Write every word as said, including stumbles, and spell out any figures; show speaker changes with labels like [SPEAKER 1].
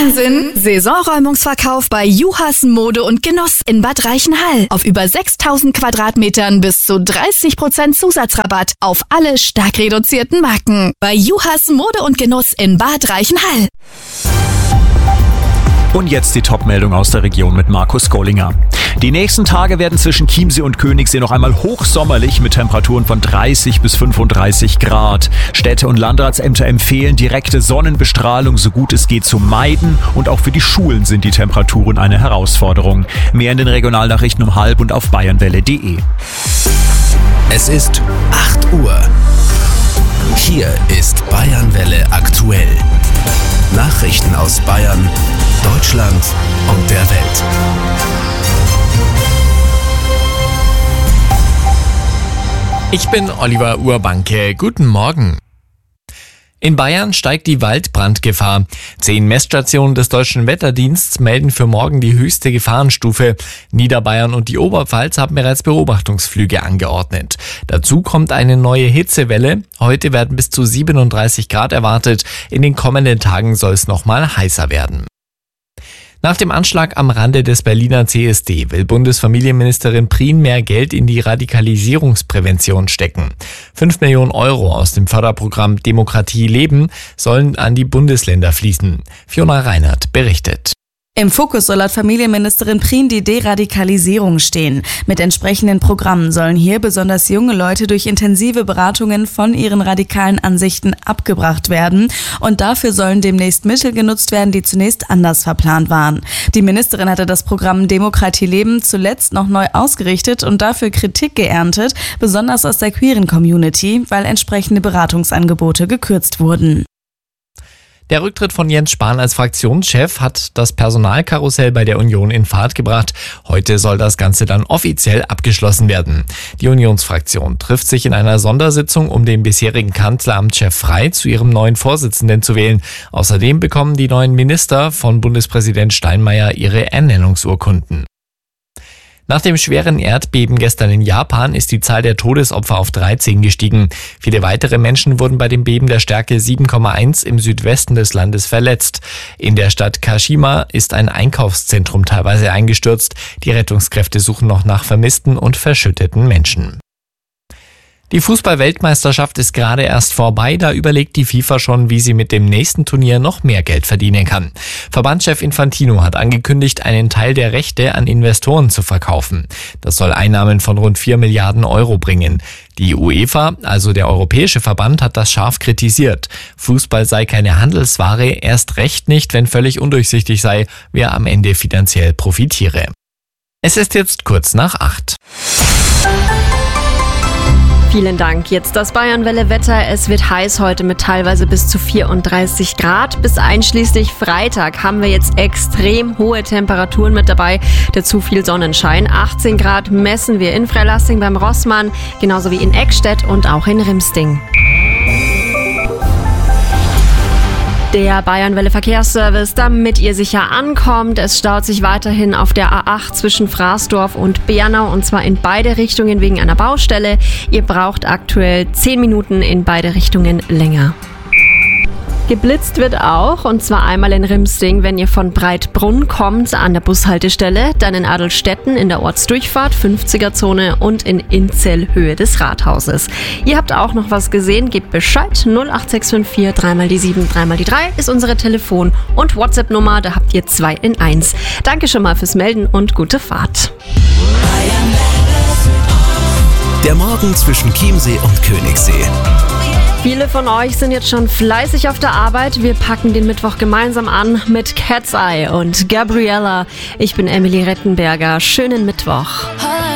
[SPEAKER 1] Wahnsinn! Saisonräumungsverkauf bei Juhas Mode und Genuss in Bad Reichenhall. Auf über sechstausend Quadratmetern bis zu dreißig Prozent Zusatzrabatt auf alle stark reduzierten Marken. Bei Juhas Mode und Genuss in Bad Reichenhall.
[SPEAKER 2] Und jetzt die Top-Meldung aus der Region mit Markus Gollinger. Die nächsten Tage werden zwischen Chiemsee und Königssee noch einmal hochsommerlich mit Temperaturen von dreißig bis fünfunddreißig Grad. Städte- und Landratsämter empfehlen, direkte Sonnenbestrahlung so gut es geht zu meiden. Und auch für die Schulen sind die Temperaturen eine Herausforderung. Mehr in den Regionalnachrichten um halb und auf bayernwelle punkt de.
[SPEAKER 3] Es ist acht Uhr. Hier ist Bayernwelle aktuell. Nachrichten aus Bayern, Deutschland und der Welt.
[SPEAKER 4] Ich bin Oliver Urbanke. Guten Morgen. In Bayern steigt die Waldbrandgefahr. Zehn Messstationen des Deutschen Wetterdienstes melden für morgen die höchste Gefahrenstufe. Niederbayern und die Oberpfalz haben bereits Beobachtungsflüge angeordnet. Dazu kommt eine neue Hitzewelle. Heute werden bis zu siebenunddreißig Grad erwartet. In den kommenden Tagen soll es nochmal heißer werden. Nach dem Anschlag am Rande des Berliner C S D will Bundesfamilienministerin Prien mehr Geld in die Radikalisierungsprävention stecken. Fünf Millionen Euro aus dem Förderprogramm Demokratie leben sollen an die Bundesländer fließen. Fiona Reinhardt berichtet.
[SPEAKER 5] Im Fokus soll laut Familienministerin Prien die Deradikalisierung stehen. Mit entsprechenden Programmen sollen hier besonders junge Leute durch intensive Beratungen von ihren radikalen Ansichten abgebracht werden. Und dafür sollen demnächst Mittel genutzt werden, die zunächst anders verplant waren. Die Ministerin hatte das Programm Demokratie leben zuletzt noch neu ausgerichtet und dafür Kritik geerntet, besonders aus der queeren Community, weil entsprechende Beratungsangebote gekürzt wurden.
[SPEAKER 4] Der Rücktritt von Jens Spahn als Fraktionschef hat das Personalkarussell bei der Union in Fahrt gebracht. Heute soll das Ganze dann offiziell abgeschlossen werden. Die Unionsfraktion trifft sich in einer Sondersitzung, um den bisherigen Kanzleramtschef Frey zu ihrem neuen Vorsitzenden zu wählen. Außerdem bekommen die neuen Minister von Bundespräsident Steinmeier ihre Ernennungsurkunden. Nach dem schweren Erdbeben gestern in Japan ist die Zahl der Todesopfer auf dreizehn gestiegen. Viele weitere Menschen wurden bei dem Beben der Stärke sieben Komma eins im Südwesten des Landes verletzt. In der Stadt Kashima ist ein Einkaufszentrum teilweise eingestürzt. Die Rettungskräfte suchen noch nach vermissten und verschütteten Menschen. Die Fußball-Weltmeisterschaft ist gerade erst vorbei, da überlegt die FIFA schon, wie sie mit dem nächsten Turnier noch mehr Geld verdienen kann. Verbandschef Infantino hat angekündigt, einen Teil der Rechte an Investoren zu verkaufen. Das soll Einnahmen von rund vier Milliarden Euro bringen. Die UEFA, also der Europäische Verband, hat das scharf kritisiert. Fußball sei keine Handelsware, erst recht nicht, wenn völlig undurchsichtig sei, wer am Ende finanziell profitiere. Es ist jetzt kurz nach acht.
[SPEAKER 6] Vielen Dank. Jetzt das Bayernwelle-Wetter. Es wird heiß heute mit teilweise bis zu vierunddreißig Grad. Bis einschließlich Freitag haben wir jetzt extrem hohe Temperaturen mit dabei. Dazu viel Sonnenschein. achtzehn Grad messen wir in Freilassing beim Rossmann, genauso wie in Eckstedt und auch in Rimsting. Der Bayernwelle Verkehrsservice, damit ihr sicher ankommt. Es staut sich weiterhin auf der A acht zwischen Fraßdorf und Bernau und zwar in beide Richtungen wegen einer Baustelle. Ihr braucht aktuell zehn Minuten in beide Richtungen länger. Geblitzt wird auch, und zwar einmal in Rimsting, wenn ihr von Breitbrunn kommt, an der Bushaltestelle, dann in Adelstetten in der Ortsdurchfahrt, fünfziger-Zone und in Inzell Höhe des Rathauses. Ihr habt auch noch was gesehen, gebt Bescheid. null acht sechs fünf vier drei mal die sieben drei mal die drei ist unsere Telefon- und WhatsApp-Nummer, da habt ihr zwei in eins. Danke schon mal fürs Melden und gute Fahrt.
[SPEAKER 3] Der Morgen zwischen Chiemsee und Königssee.
[SPEAKER 6] Viele von euch sind jetzt schon fleißig auf der Arbeit. Wir packen den Mittwoch gemeinsam an mit Cat's Eye und Gabriella. Ich bin Emily Rettenberger. Schönen Mittwoch.